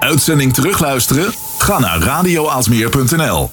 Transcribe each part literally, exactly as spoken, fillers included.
Uitzending terugluisteren? Ga naar radio aalsmeer punt n l.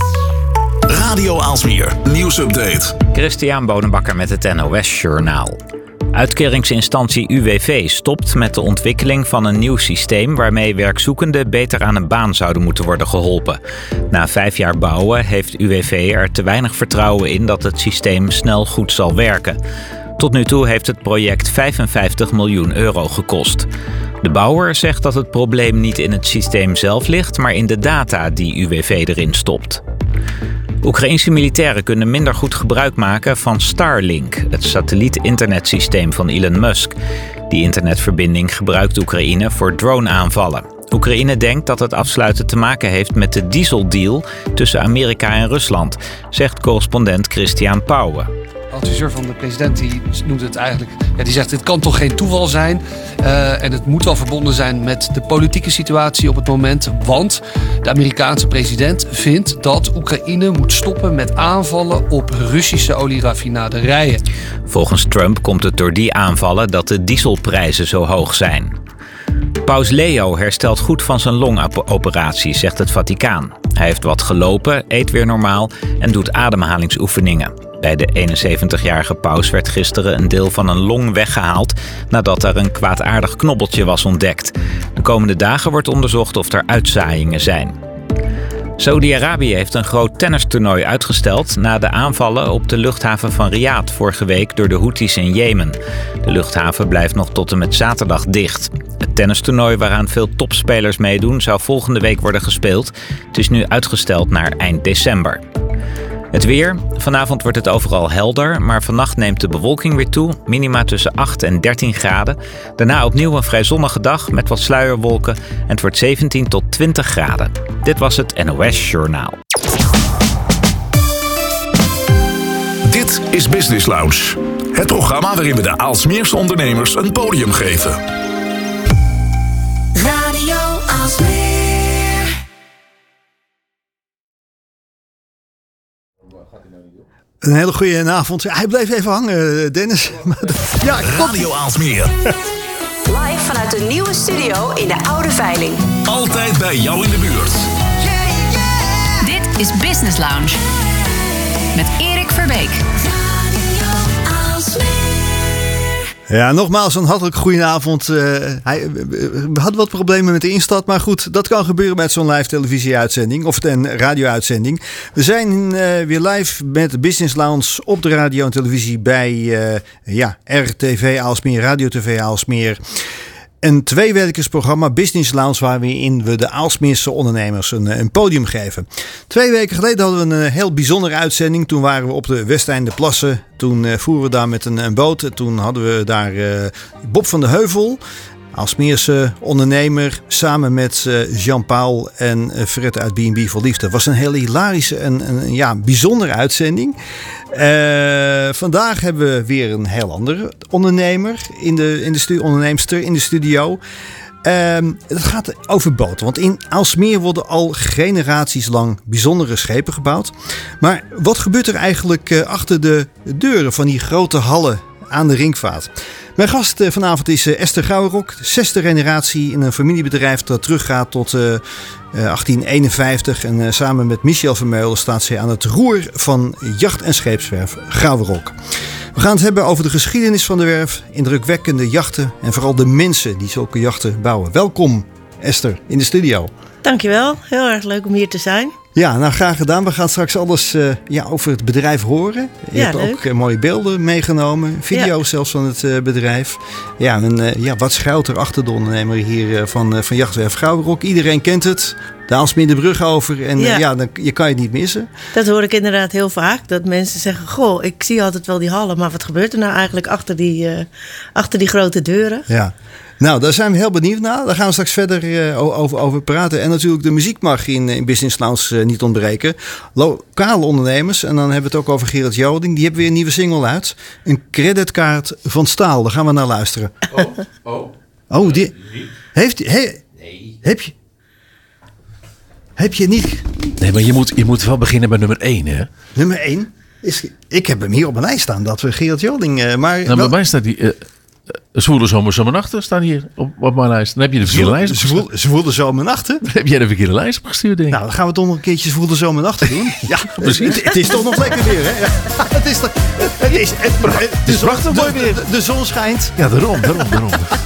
Radio Aalsmeer, nieuwsupdate. Christian Bonenbakker met het N O S Journaal. Uitkeringsinstantie U W V stopt met de ontwikkeling van een nieuw systeem waarmee werkzoekenden beter aan een baan zouden moeten worden geholpen. Na vijf jaar bouwen heeft U W V er te weinig vertrouwen in dat het systeem snel goed zal werken. Tot nu toe heeft het project vijfenvijftig miljoen euro gekost. De bouwer zegt dat het probleem niet in het systeem zelf ligt, maar in de data die U W V erin stopt. Oekraïense militairen kunnen minder goed gebruik maken van Starlink, het satelliet-internetsysteem van Elon Musk. Die internetverbinding gebruikt Oekraïne voor drone-aanvallen. Oekraïne denkt dat het afsluiten te maken heeft met de dieseldeal tussen Amerika en Rusland, zegt correspondent Christian Pauwen. De adviseur van de president die noemt het eigenlijk, ja, die zegt dit kan toch geen toeval zijn. Uh, en het moet wel verbonden zijn met de politieke situatie op het moment. Want de Amerikaanse president vindt dat Oekraïne moet stoppen met aanvallen op Russische olieraffinaderijen. Volgens Trump komt het door die aanvallen dat de dieselprijzen zo hoog zijn. Paus Leo herstelt goed van zijn longoperatie, zegt het Vaticaan. Hij heeft wat gelopen, eet weer normaal en doet ademhalingsoefeningen. Bij de eenenzeventigjarige paus werd gisteren een deel van een long weggehaald nadat er een kwaadaardig knobbeltje was ontdekt. De komende dagen wordt onderzocht of er uitzaaiingen zijn. Saudi-Arabië heeft een groot tennistoernooi uitgesteld na de aanvallen op de luchthaven van Riyadh vorige week door de Houthis in Jemen. De luchthaven blijft nog tot en met zaterdag dicht. Het tennistoernooi waaraan veel topspelers meedoen zou volgende week worden gespeeld. Het is nu uitgesteld naar eind december. Het weer. Vanavond wordt het overal helder, maar vannacht neemt de bewolking weer toe. Minima tussen acht en dertien graden. Daarna opnieuw een vrij zonnige dag met wat sluierwolken. En het wordt zeventien tot twintig graden. Dit was het N O S Journaal. Dit is Business Lounge. Het programma waarin we de Aalsmeerse ondernemers een podium geven. Radio Aalsmeer. Een hele goede avond. Hij bleef even hangen, Dennis. Ja, Radio Aalsmeer. Live vanuit de nieuwe studio in de Oude Veiling. Altijd bij jou in de buurt. Dit is Business Lounge. Met Erik Verbeek. Ja, nogmaals een hartelijk goedenavond. Uh, hij, we hadden wat problemen met de instart, maar goed, dat kan gebeuren met zo'n live televisieuitzending of een radio-uitzending. We zijn uh, weer live met Business Lounge op de radio en televisie bij uh, ja, R T V Aalsmeer, Radio T V Aalsmeer. Een tweewekensprogramma Business Lounge waarin we de Aalsmeerse ondernemers een, een podium geven. Twee weken geleden hadden we een heel bijzondere uitzending. Toen waren we op de Westeinde-plassen. Toen uh, voeren we daar met een, een boot. Toen hadden we daar uh, Bob van de Heuvel, Aalsmeerse ondernemer, samen met uh, Jean-Paul en uh, Fred uit B en B voor Liefde. Het was een hele hilarische en een, ja, bijzondere uitzending. Uh, vandaag hebben we weer een heel andere ondernemer in de, in de stu- onderneemster in de studio. Uh, het gaat over boten, want in Aalsmeer worden al generaties lang bijzondere schepen gebouwd. Maar wat gebeurt er eigenlijk uh, achter de deuren van die grote hallen aan de Ringvaart? Mijn gast uh, vanavond is uh, Esther Gouwenrok, zesde generatie in een familiebedrijf dat teruggaat tot uh, uh, achttien eenenvijftig. En uh, samen met Michel Vermeulen staat zij aan het roer van jacht- en scheepswerf Gouwenrok. We gaan het hebben over de geschiedenis van de werf, indrukwekkende jachten en vooral de mensen die zulke jachten bouwen. Welkom Esther in de studio. Dankjewel, heel erg leuk om hier te zijn. Ja, nou graag gedaan. We gaan straks alles uh, ja, over het bedrijf horen. Je ja, hebt leuk. ook uh, mooie beelden meegenomen, video's ja. zelfs van het uh, bedrijf. Ja, en uh, ja, wat schuilt er achter de ondernemer hier uh, van, uh, van Jachtwerf Gouwenrok? Iedereen kent het. De Aalsmeer de brug over en ja, uh, ja dan, je kan je het niet missen. Dat hoor ik inderdaad heel vaak. Dat mensen zeggen, goh, ik zie altijd wel die hallen, maar wat gebeurt er nou eigenlijk achter die, uh, achter die grote deuren? Ja. Nou, daar zijn we heel benieuwd naar. Daar gaan we straks verder uh, over, over praten. En natuurlijk de muziek mag in, in Business Lounge uh, niet ontbreken. Lokale ondernemers, en dan hebben we het ook over Gerard Joling. Die hebben weer een nieuwe single uit. Een creditkaart van staal. Daar gaan we naar luisteren. Oh, oh. Oh, die... Heeft... He, nee. Heb je... Heb je niet... Nee, maar je moet, je moet wel beginnen bij nummer één, hè? Nummer één? Is, ik heb hem hier op mijn lijst staan, dat we Gerard Joling... Uh, maar nou, bij mij staat die... Uh, Zwoele zomer, zomernachten staan hier op, op mijn lijst. Dan heb je de verkeerde lijst opgestuurd. Zwoele, zwoele zomernachten? Dan heb jij de verkeerde lijst opgestuurd, denk ik. Nou, dan gaan we toch nog een keertje zwoele zomernachten doen. Ja, precies. Het, het is toch nog lekker weer, hè? Ja, het is, het is, het, het, Het is prachtig mooi weer. De, de, de zon schijnt. Ja, daarom, daarom, daarom.